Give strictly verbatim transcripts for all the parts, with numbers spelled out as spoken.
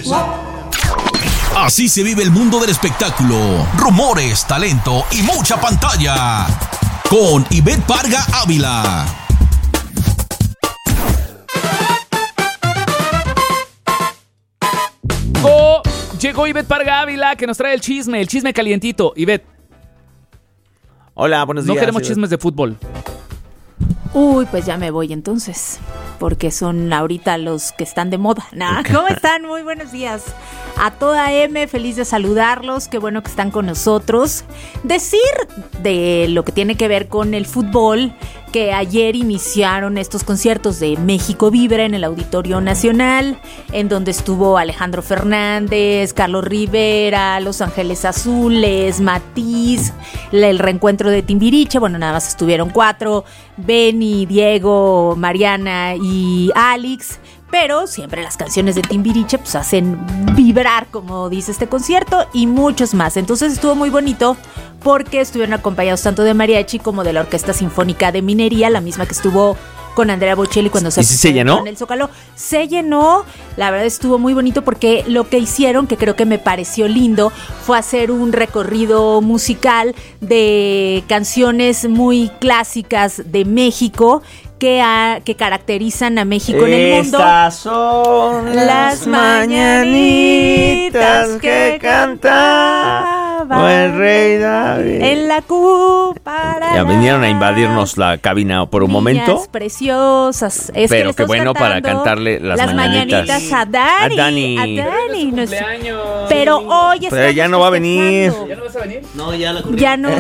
Así se vive el mundo del espectáculo. Rumores, talento y mucha pantalla. Con Ivette Parga Ávila. Oh, llegó Ivette Parga Ávila que nos trae el chisme, el chisme calientito. Ivette. Hola, buenos días. No queremos Ivette. chismes de fútbol. Uy, pues ya me voy entonces, porque son ahorita los que están de moda. Nah, ¿cómo están? Muy buenos días a toda M, feliz de saludarlos, qué bueno que están con nosotros. Decir de lo que tiene que ver con el fútbol, que ayer iniciaron estos conciertos de México Vibra en el Auditorio Nacional, en donde estuvo Alejandro Fernández, Carlos Rivera, Los Ángeles Azules, Matiz, el reencuentro de Timbiriche. Bueno, nada más estuvieron cuatro, Benny, Diego, Mariana y Alex. Pero siempre las canciones de Timbiriche pues hacen vibrar, como dice este concierto, y muchos más. Entonces estuvo muy bonito porque estuvieron acompañados tanto de mariachi como de la Orquesta Sinfónica de Minería, la misma que estuvo con Andrea Bocelli cuando se, ¿Y si se llenó? En el Zócalo. Se llenó, la verdad estuvo muy bonito porque lo que hicieron, que creo que me pareció lindo, fue hacer un recorrido musical de canciones muy clásicas de México, Que, a, que caracterizan a México en el mundo. Estas son las mañanitas que cantaba el rey David. En la cúpula. Ya vinieron a invadirnos la cabina por un Niñas momento. preciosas. Es Pero que qué bueno para cantarle las, las mañanitas. mañanitas a Dani. A Dani. A Dani. Pero, Nuestro- cumpleaños. Pero hoy Pero estamos ya no va a venir. festejando. ¿Ya no vas a venir? No, ya la Ya no.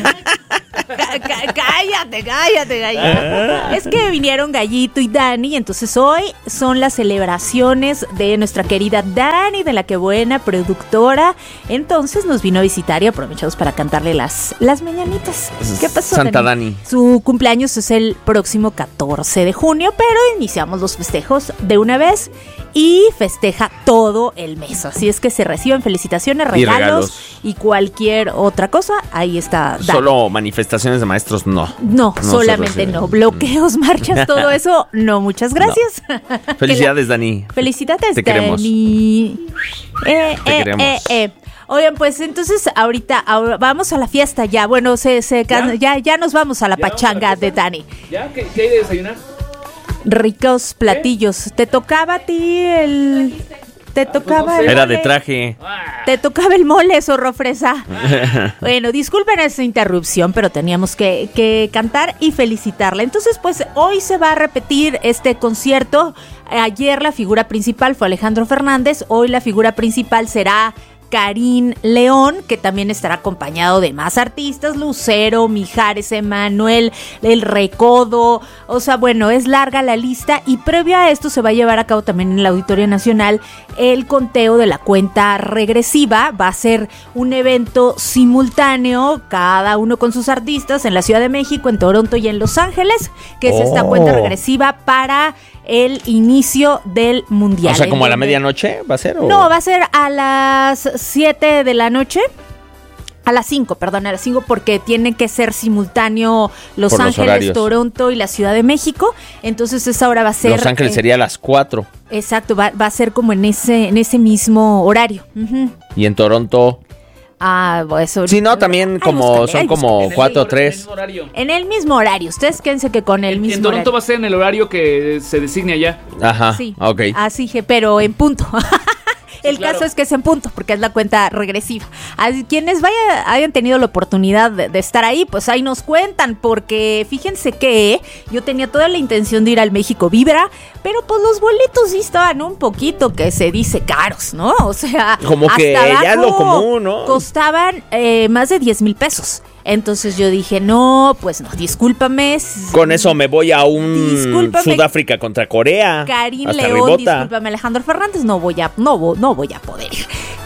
Cá- cá- Cállate, cállate, Gallito. Es que vinieron Gallito y Dani, entonces hoy son las celebraciones de nuestra querida Dani, de la que buena productora. Entonces nos vino a visitar y aprovechamos para cantarle las, las mañanitas. ¿Qué pasó, Santa Dani. Su cumpleaños es el próximo catorce de junio, pero iniciamos los festejos de una vez y festeja todo el mes. Así es que se reciben felicitaciones, Y regalos regalos. y cualquier otra cosa. Ahí está Dani. Solo manifestaciones de maestros, no. No, No solamente se recibe. no. Bloqueos, marchas, todo eso, no. Muchas gracias. Felicidades, Dani. Felicidades, Te queremos. Dani. Eh, Te eh, queremos. eh, eh. Oigan, pues entonces ahorita ahora vamos a la fiesta ya. Bueno, se, se can- ya, ya nos vamos a la ¿Ya vamos a la pachanga fiesta? de Dani. ¿Ya? ¿Qué, qué hay de desayunar? Ricos platillos. ¿Te tocaba a ti el...? ¿Te tocaba el Era de mole? traje. Te tocaba el mole, zorro fresa. Bueno, disculpen esa interrupción, pero teníamos que, que cantar y felicitarla. Entonces, pues hoy se va a repetir este concierto. Ayer la figura principal fue Alejandro Fernández. Hoy la figura principal será Karim León, que también estará acompañado de más artistas, Lucero, Mijares, Emanuel, El Recodo, o sea, bueno, es larga la lista, y previo a esto se va a llevar a cabo también en el Auditorio Nacional el conteo de la cuenta regresiva. Va a ser un evento simultáneo, cada uno con sus artistas, en la Ciudad de México, en Toronto y en Los Ángeles, que es esta Oh. cuenta regresiva para el inicio del Mundial. O sea, como a la En donde- medianoche va a ser. ¿o? no, va a ser a las siete de la noche. A las cinco, perdón, a las cinco, porque tiene que ser simultáneo Los Por los Ángeles, horarios. Toronto y la Ciudad de México. Entonces esa hora va a ser... Los Ángeles eh, sería a las cuatro. Exacto, va, va a ser como en ese, en ese mismo horario. Ujú. Y en Toronto. Ah, eso. Sí, no, también Ay, como búscale, son ay, como En el cuatro o mismo- tres. en el mismo horario. En el mismo horario. Ustedes quédense que con el En- mismo en Toronto horario. va a ser en el horario que se designe allá. Ajá. Sí, Ok. así que, pero en punto. El claro. caso es que es en punto, porque es la cuenta regresiva. Así, quienes vaya, hayan tenido la oportunidad de, de estar ahí, pues ahí nos cuentan, porque fíjense que yo tenía toda la intención de ir al México Vibra, pero pues los boletos sí estaban un poquito, que se dice, caros, ¿no? O sea, Como que hasta ya es lo abajo común, ¿no? Costaban eh, más de diez mil pesos. Entonces yo dije, no, pues no, discúlpame. Con eso me voy a un Discúlpame. Sudáfrica contra Corea. Karim Hasta León, ribota. discúlpame, Alejandro Fernández, no voy a, no, vo- no voy a poder ir.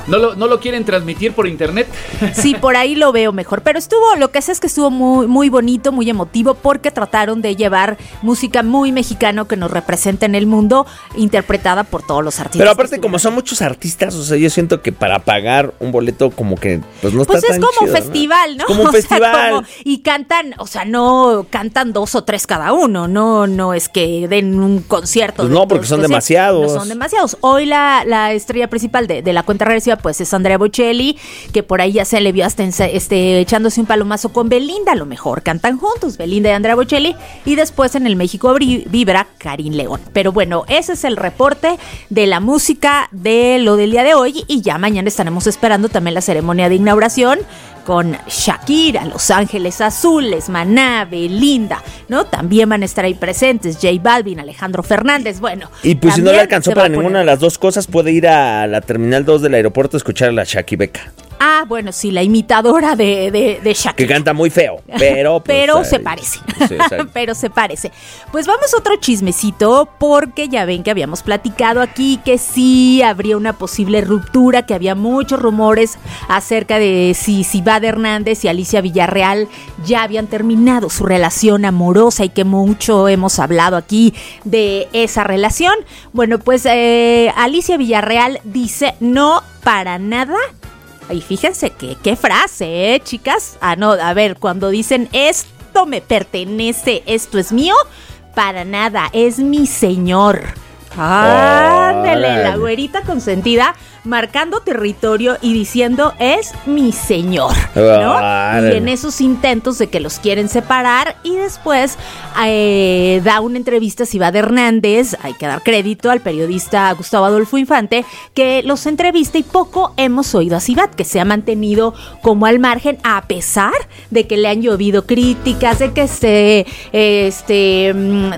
¿No lo, ¿No lo quieren transmitir por internet? Sí, por ahí lo veo mejor. Pero estuvo, lo que sé es que estuvo muy, muy bonito, muy emotivo, porque trataron de llevar música muy mexicano que nos representa en el mundo, interpretada por todos los artistas. Pero aparte, como son muchos artistas, o sea, yo siento que para pagar un boleto como que pues no pues está tan chido. Pues es como chido, un festival, ¿no? ¿no? Como un o festival. Sea, como, y cantan, o sea, no cantan dos o tres cada uno, no, no es que den un concierto. Pues de no, porque dos, son pues, demasiados. No son demasiados. Hoy la, la estrella principal de, de la cuenta regresiva pues es Andrea Bocelli, que por ahí ya se le vio hasta en, este, echándose un palomazo con Belinda, a lo mejor cantan juntos, Belinda y Andrea Bocelli, y después en el México vibra Karim León. Pero bueno, ese es el reporte de la música de lo del día de hoy, y ya mañana estaremos esperando también la ceremonia de inauguración con Shakira, Los Ángeles Azules, Maná, Belinda, ¿no? También van a estar ahí presentes J Balvin, Alejandro Fernández, bueno. Y pues si no le alcanzó para ninguna de las dos cosas, puede ir a la Terminal dos del aeropuerto a escuchar a la Shaki Beca. Ah, bueno, sí, la imitadora de, de, de Shakira. Que canta muy feo, pero... Pues, pero ay, se parece. Sí, pero se parece. Pues vamos a otro chismecito, porque ya ven que habíamos platicado aquí que sí habría una posible ruptura, que había muchos rumores acerca de si Sivad Hernández y Alicia Villarreal ya habían terminado su relación amorosa, y que mucho hemos hablado aquí de esa relación. Bueno, pues eh, Alicia Villarreal dice no para nada. Y fíjense que qué frase, ¿eh, chicas? Ah, no, a ver, cuando dicen esto me pertenece, esto es mío, para nada, es mi señor. Ándale, la güerita consentida, marcando territorio y diciendo es mi señor, ¿no? Y en esos intentos de que los quieren separar, y después eh, da una entrevista a Sivad Hernández, hay que dar crédito al periodista Gustavo Adolfo Infante, que los entrevista, y poco hemos oído a Sivad, que se ha mantenido como al margen, a pesar de que le han llovido críticas, de que esté este,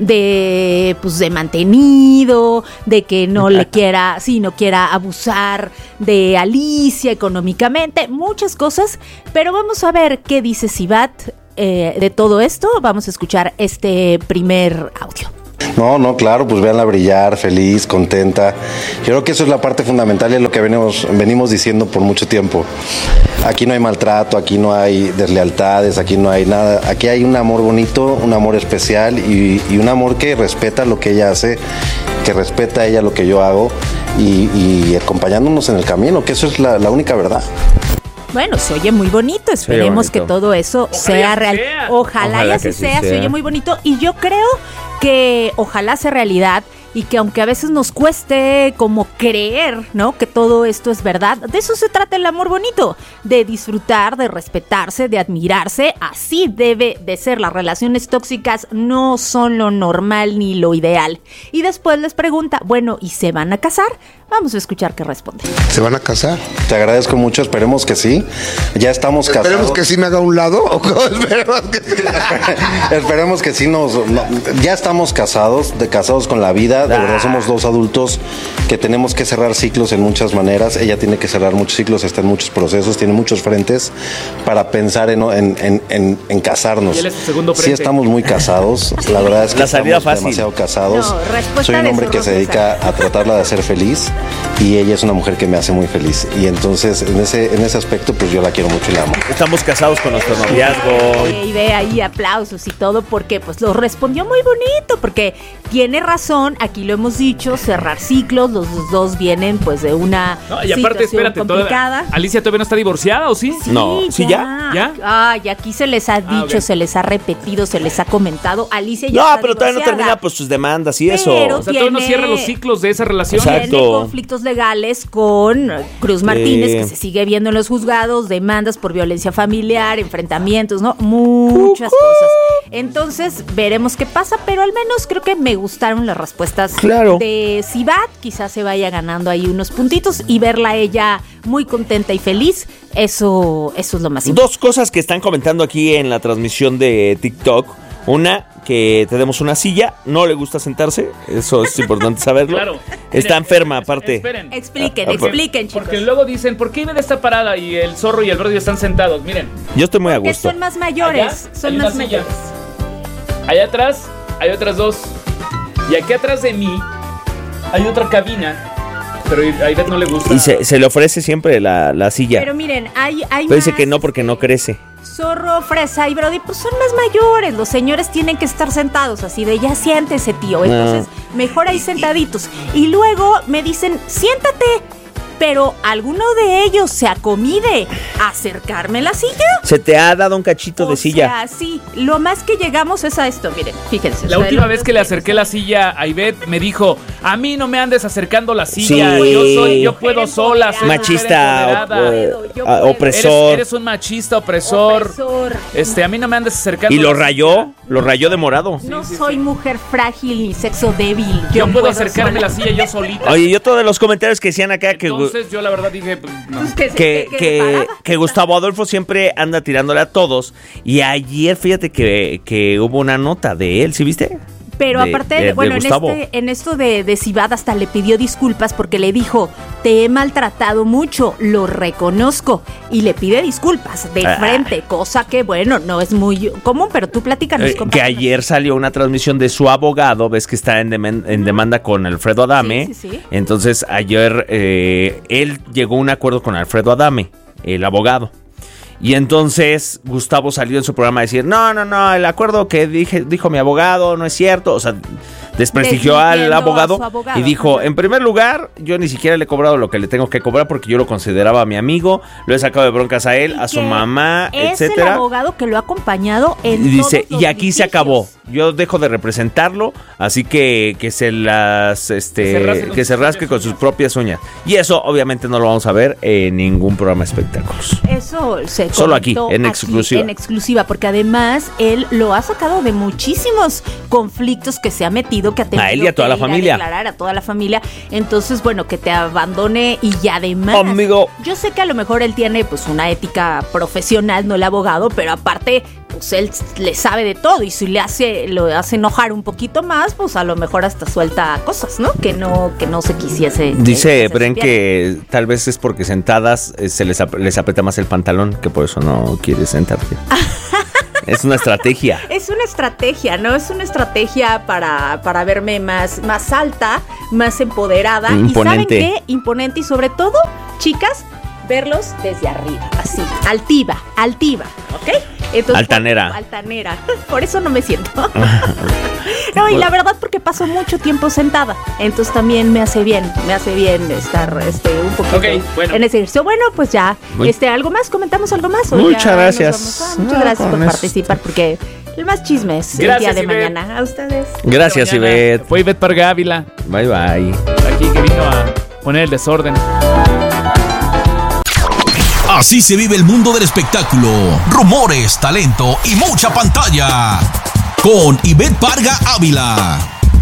de, pues de mantenido, de que no le quiera, sí, no quiera abusar de Alicia económicamente, muchas cosas, pero vamos a ver qué dice Sivad eh, de todo esto. Vamos a escuchar este primer audio. No, no, claro, pues véanla brillar, feliz, contenta. Yo creo que eso es la parte fundamental y es lo que venimos, venimos diciendo por mucho tiempo. Aquí no hay maltrato, aquí no hay deslealtades, aquí no hay nada. Aquí hay un amor bonito, un amor especial y, y un amor que respeta lo que ella hace, que respeta a ella lo que yo hago y, y acompañándonos en el camino, que eso es la, la única verdad. Bueno, se oye muy bonito, esperemos bonito. que todo eso Ojalá sea real. sea. Ojalá, Ojalá y así que sí sea, sea. se oye muy bonito, y yo creo que ojalá sea realidad, y que aunque a veces nos cueste como creer, ¿no?, que todo esto es verdad, de eso se trata el amor bonito, de disfrutar, de respetarse, de admirarse, así debe de ser. Las relaciones tóxicas no son lo normal ni lo ideal. Y después les pregunta, bueno, ¿y se van a casar? Vamos a escuchar qué responde. ¿Se van a casar? Te agradezco mucho, esperemos que sí. Ya estamos casados. Esperemos que sí me haga a un lado. ¿O cómo? Esperemos que sí. Esperemos que sí nos... No, ya estamos casados, de casados con la vida. De verdad somos dos adultos que tenemos que cerrar ciclos en muchas maneras. Ella tiene que cerrar muchos ciclos, está en muchos procesos, tiene muchos frentes para pensar en, en, en, en, en casarnos. Y él es su segundo frente. Sí estamos muy casados. La verdad es que La salida estamos fácil. demasiado casados. No, respuesta Soy un de hombre que se Sorrosa. dedica a tratarla de hacer feliz y ella es una mujer que me hace muy feliz. Y entonces en ese, en ese aspecto pues yo la quiero mucho y la amo. Estamos casados con nuestro noviazgo. Y ve ahí aplausos y todo, porque pues lo respondió muy bonito, porque tiene razón, aquí lo hemos dicho, cerrar ciclos, los dos vienen pues de una No, y aparte, situación espérate, complicada. toda- ¿Alicia todavía no está divorciada o sí? Sí, No, ¿sí ya? ¿Ya? Ay, aquí se les ha dicho, ok. se les ha repetido, se les ha comentado. Alicia ya No, está pero todavía no divorciada. termina pues sus demandas y eso. Pero- O sea, todavía no Tiene- cierra los ciclos de esa relación. Exacto. Tiene conflictos legales con Cruz Martínez, Sí. que se sigue viendo en los juzgados, demandas por violencia familiar, enfrentamientos, ¿no? Muchas cosas. Entonces, veremos qué pasa, pero al menos creo que me gustaron las respuestas Claro. de Sivad. Quizás se vaya ganando ahí unos puntitos, y verla a ella muy contenta y feliz, eso, eso es lo más importante. Dos cosas que están comentando aquí en la transmisión de TikTok. Una, que tenemos una silla, no le gusta sentarse, eso es importante saberlo. Claro. Está Mira, enferma, es- aparte. Esperen. Expliquen, Ah, ah, expliquen, chicos. Porque luego dicen, ¿por qué Ivette está parada y el zorro y el verde están sentados? Miren, Yo estoy muy a Que gusto. son más mayores, allá son hay más una silla. mayores. Allá atrás hay otras dos. Y aquí atrás de mí hay otra cabina Pero a Ivette no le gusta. Y se, se le ofrece siempre la, la silla. Pero miren, hay, hay Pero dice más, que no porque no crece. Zorro, Fresa y Brody, pues son más mayores. Los señores tienen que estar sentados, así de ya siéntese, tío. Entonces, No. mejor ahí sentaditos. Y luego me dicen, siéntate. Pero alguno de ellos se acomide a acercarme la silla. Se te ha dado un cachito O de silla. sea, sí, lo más que llegamos es a esto, miren, fíjense. La o sea, última lo- vez que le acerqué la silla a Ivette me dijo, a mí no me andes acercando la silla, Sí. yo soy, yo puedo sola, soy mujer Machista, empoderada. op- Yo ah, puedo. opresor. Eres, eres un machista opresor. Opresor. Este, a mí no me andes acercando. Y lo la rayó, silla. lo rayó de morado. No soy mujer frágil ni sexo débil. Yo, puedo puedo acercarme sola. la silla yo solita. Oye, yo todos los comentarios que decían acá que, Entonces yo la verdad dije, pues, no. Pues que, se- que, que- que que, parada. que Gustavo Adolfo siempre anda tirándole a todos. Y ayer, fíjate que, que hubo una nota de él, ¿sí viste? Pero de- aparte, de- de bueno, en, Gustavo. este, en esto de, de Cibat hasta le pidió disculpas porque le dijo, te he maltratado mucho, lo reconozco. Y le pide disculpas de Ah. frente, cosa que, bueno, no es muy común, pero tú platícanos. Eh, que compártenos. ayer salió una transmisión de su abogado, ves que está en, demen- en demanda con Alfredo Adame. Sí, sí, sí. Entonces ayer eh, él llegó a un acuerdo con Alfredo Adame, el abogado. Y entonces Gustavo salió en su programa a decir, no, no, no, el acuerdo que dije, dijo mi abogado no es cierto. O sea, desprestigió al Desmintiendo a abogado, su abogado. y dijo, Ajá. en primer lugar, yo ni siquiera le he cobrado lo que le tengo que cobrar porque yo lo consideraba mi amigo, lo he sacado de broncas a él, Y a su que mamá, es el etcétera. abogado que lo ha acompañado Y en dice, todos los y aquí se litigios. acabó. Yo dejo de representarlo, así que que se las este Que se rasque con que se sus rasque propias con sus uñas. propias uñas. Y eso obviamente no lo vamos a ver en ningún programa de espectáculos. Eso se Solo aquí, comentó en exclusiva. En exclusiva, porque además él lo ha sacado de muchísimos conflictos que se ha metido, que ha tenido A él y a toda que la ir a familia. declarar a toda la familia. Entonces, bueno, que te abandone y además... Amigo. Yo sé que a lo mejor él tiene pues una ética profesional, no el abogado, pero aparte, pues él le sabe de todo y si le hace, lo hace enojar un poquito más, pues a lo mejor hasta suelta cosas, ¿no? Que no, que no se quisiese. que Dice se Bren supiera. que tal vez es porque sentadas eh, se les, ap- les aprieta más el pantalón, que por eso no quiere sentarte. Es una estrategia. Es una estrategia, ¿no? Es una estrategia para, para verme más, más alta, más empoderada. Imponente. ¿Y saben qué? Imponente y sobre todo, chicas, verlos desde arriba, así, altiva, altiva, ¿ok? Entonces, Altanera. por- altanera. Por eso no me siento. No, y la verdad porque paso mucho tiempo sentada. Entonces también me hace bien, me hace bien estar este, un poquito Ok, bueno. en ese ejercicio. Bueno, pues ya, Muy- este, ¿algo más? ¿Comentamos algo más? ¿O Muchas ya nos gracias. vamos? Ah, muchas No, gracias por con eso. participar porque el más chisme es el Gracias, día de Ivette. mañana. A ustedes. Gracias, Mañana Ivette. Fue Ivette Parga Ávila, Bye bye. aquí que vino a poner el desorden. Así se vive el mundo del espectáculo. Rumores, talento y mucha pantalla. Con Ivette Parga Ávila.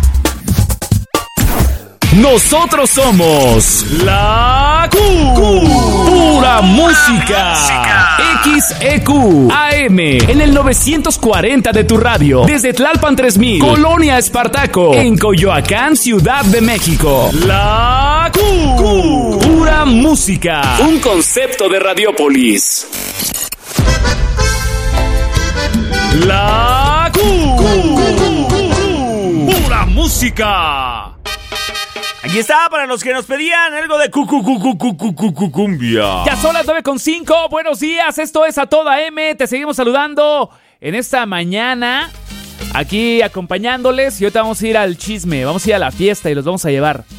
Nosotros somos la Q. Pura música. X E Q A M en el novecientos cuarenta de tu radio. Desde Tlalpan tres mil, Colonia Espartaco, en Coyoacán, Ciudad de México. La Q. Pura música. Un concepto de Radiopolis. La Q. Pura música. Aquí está para los que nos pedían algo de cu- cu- cu- cu- cu- cu- cu- cu- cumbia. Ya son las nueve con cinco, buenos días, esto es A Toda M, te seguimos saludando en esta mañana, aquí acompañándoles y ahorita vamos a ir al chisme, vamos a ir a la fiesta y los vamos a llevar.